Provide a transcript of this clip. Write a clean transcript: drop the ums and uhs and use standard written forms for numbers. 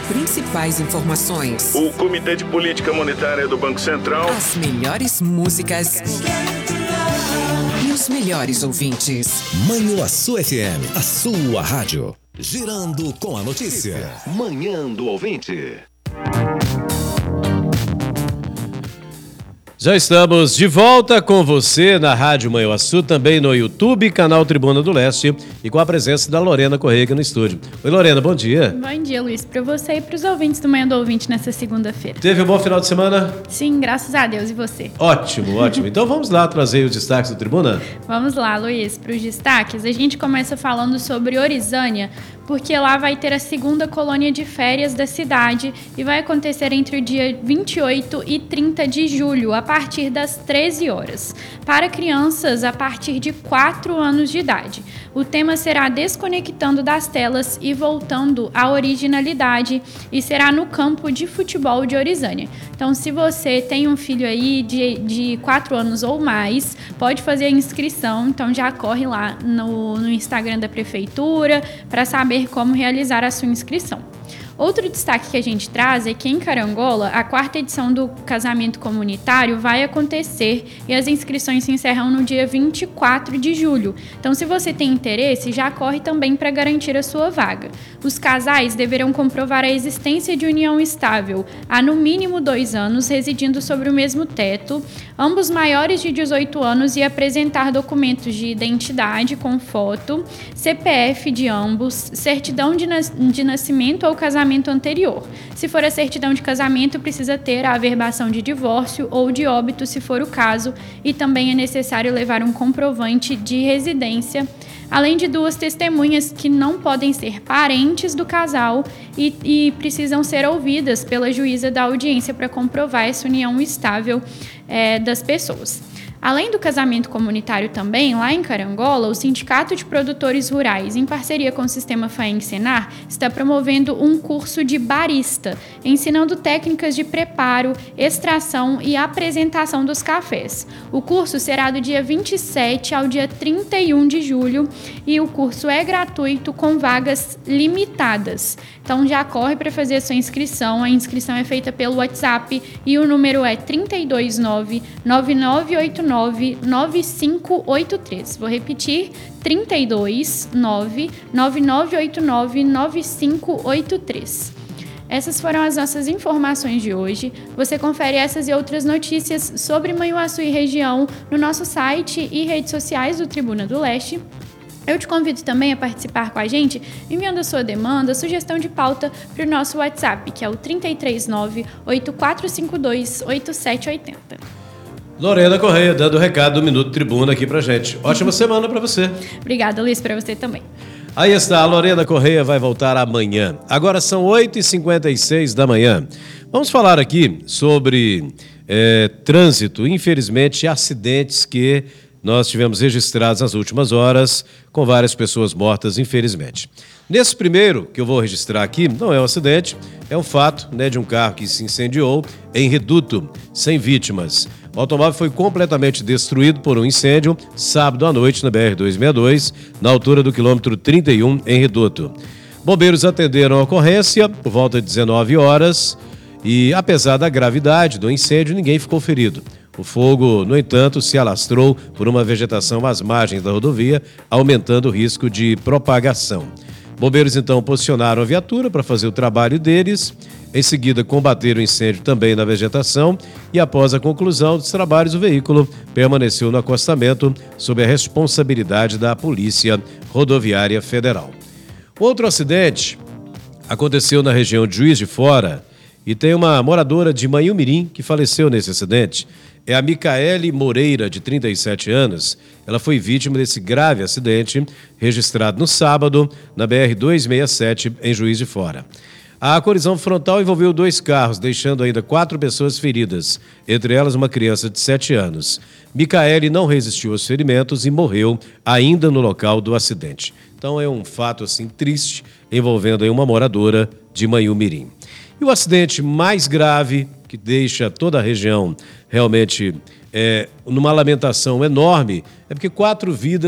principais informações. O Comitê de Política Monetária do Banco Central. As melhores músicas e os melhores ouvintes. Manhuaçu FM, a sua rádio. Girando com a notícia. Manhã do Ouvinte. Já estamos de volta com você na Rádio Manhuaçu, também no YouTube, canal Tribuna do Leste, e com a presença da Lorena Correia aqui no estúdio. Oi, Lorena, bom dia. Bom dia, Luiz, para você e para os ouvintes do Manhã do Ouvinte nessa segunda-feira. Teve um bom final de semana? Sim, graças a Deus, e você? Ótimo, ótimo. Então vamos lá trazer os destaques do Tribuna? Vamos lá, Luiz, para os destaques. A gente começa falando sobre Orizânia, porque lá vai ter a segunda colônia de férias da cidade e vai acontecer entre o dia 28 e 30 de julho, a partir das 13 horas, para crianças a partir de 4 anos de idade. O tema será Desconectando das Telas e Voltando à Originalidade e será no campo de futebol de Orizânia. Então, se você tem um filho aí de 4 anos ou mais, pode fazer a inscrição, então já corre lá no Instagram da Prefeitura para saber como realizar a sua inscrição. Outro destaque que a gente traz é que em Carangola, a 4ª edição do casamento comunitário vai acontecer e as inscrições se encerram no dia 24 de julho. Então, se você tem interesse, já corre também para garantir a sua vaga. Os casais deverão comprovar a existência de união estável há no mínimo 2 anos, residindo sobre o mesmo teto, ambos maiores de 18 anos e apresentar documentos de identidade com foto, CPF de ambos, certidão de nascimento ou casamento anterior. Se for a certidão de casamento, precisa ter a averbação de divórcio ou de óbito, se for o caso, e também é necessário levar um comprovante de residência, além de 2 testemunhas que não podem ser parentes do casal e precisam ser ouvidas pela juíza da audiência para comprovar essa união estável das pessoas. Além do casamento comunitário também, lá em Carangola, o Sindicato de Produtores Rurais, em parceria com o Sistema FAENG-SENAR, está promovendo um curso de barista, ensinando técnicas de preparo, extração e apresentação dos cafés. O curso será do dia 27 ao dia 31 de julho e o curso é gratuito com vagas limitadas. Então já corre para fazer a sua inscrição. A inscrição é feita pelo WhatsApp e o número é 329-9989-9583. Vou repetir, 329-9989-9583. Essas foram as nossas informações de hoje. Você confere essas e outras notícias sobre Manhuaçu e região no nosso site e redes sociais do Tribuna do Leste. Eu te convido também a participar com a gente, enviando a sua demanda, sugestão de pauta para o nosso WhatsApp, que é o 339-8452-8780. Lorena Correia dando o recado do Minuto Tribuna aqui pra gente. Ótima semana para você. Obrigada, Luiz, para você também. Aí está, a Lorena Correia vai voltar amanhã. Agora são 8h56 da manhã. Vamos falar aqui sobre trânsito, infelizmente, acidentes que nós tivemos registrados nas últimas horas, com várias pessoas mortas, infelizmente. Nesse primeiro que eu vou registrar aqui, não é um acidente, é um fato, de um carro que se incendiou em Reduto, sem vítimas. O automóvel foi completamente destruído por um incêndio sábado à noite na BR-262, na altura do quilômetro 31, em Reduto. Bombeiros atenderam a ocorrência por volta de 19 horas e, apesar da gravidade do incêndio, ninguém ficou ferido. O fogo, no entanto, se alastrou por uma vegetação às margens da rodovia, aumentando o risco de propagação. Bombeiros, então, posicionaram a viatura para fazer o trabalho deles. Em seguida, combateram o incêndio também na vegetação e, após a conclusão dos trabalhos, o veículo permaneceu no acostamento sob a responsabilidade da Polícia Rodoviária Federal. Outro acidente aconteceu na região de Juiz de Fora e tem uma moradora de Manhumirim que faleceu nesse acidente. É a Micaele Moreira, de 37 anos. Ela foi vítima desse grave acidente registrado no sábado na BR-267, em Juiz de Fora. A colisão frontal envolveu 2 carros, deixando ainda 4 pessoas feridas, entre elas uma criança de 7 anos. Micaele não resistiu aos ferimentos e morreu ainda no local do acidente. Então é um fato assim triste, envolvendo aí uma moradora de Manhumirim. E o acidente mais grave, que deixa toda a região realmente numa lamentação enorme, é porque 4 vidas